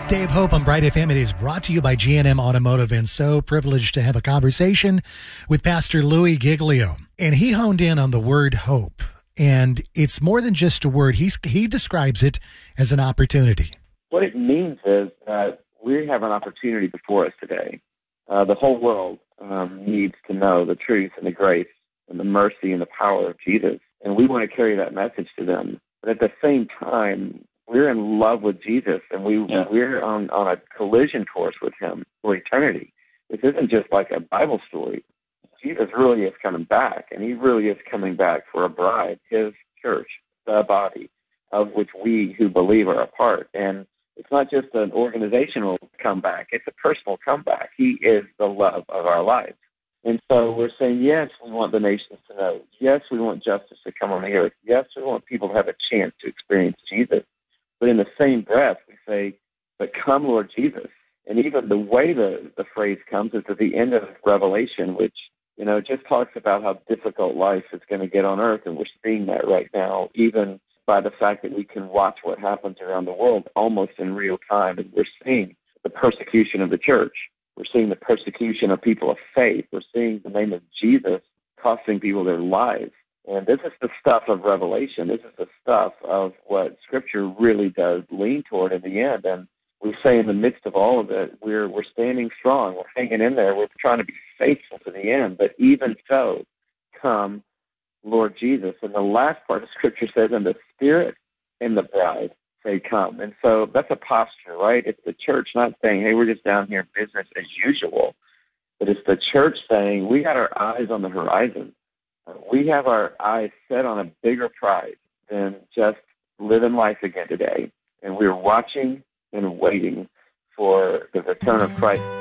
Day of Hope on Bright FM. It is brought to you by G&M Automotive, and so privileged to have a conversation with Pastor Louis Giglio. And he honed in on the word hope. And it's more than just a word. He describes it as an opportunity. What it means is that we have an opportunity before us today. The whole world needs to know the truth and the grace and the mercy and the power of Jesus. And we want to carry that message to them. But at the same time, we're in love with Jesus, and we're on a collision course with him for eternity. This isn't just like a Bible story. Jesus really is coming back, and he really is coming back for a bride, his church, the body, of which we who believe are a part. And it's not just an organizational comeback. It's a personal comeback. He is the love of our lives. And so we're saying, yes, we want the nations to know. Yes, we want justice to come on the earth. Yes, we want people to have a chance to experience Jesus. But in the same breath, we say, but come, Lord Jesus. And even the way the phrase comes is at the end of Revelation, which, just talks about how difficult life is going to get on earth. And we're seeing that right now, even by the fact that we can watch what happens around the world almost in real time. And we're seeing the persecution of the church. We're seeing the persecution of people of faith. We're seeing the name of Jesus costing people their lives. And this is the stuff of Revelation. This is the stuff of what Scripture really does lean toward in the end. And we say in the midst of all of it, we're standing strong. We're hanging in there. We're trying to be faithful to the end. But even so, come, Lord Jesus. And the last part of Scripture says, and the Spirit and the bride say, come. And so that's a posture, right? It's the church not saying, hey, we're just down here in business as usual. But it's the church saying, we got our eyes on the horizon. We have our eyes set on a bigger prize than just living life again today. And we're watching and waiting for the return of Christ.